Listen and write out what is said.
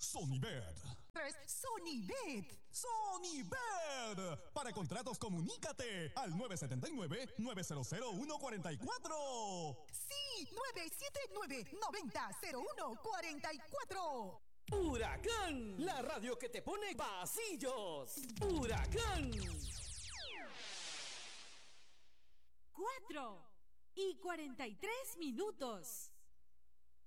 Sonybet. Sonybet. Sonybet. Para contratos, comunícate al 979-900-144. Sí, 979-90-0144. Huracán, la radio que te pone pasillos. Huracán. 4:43.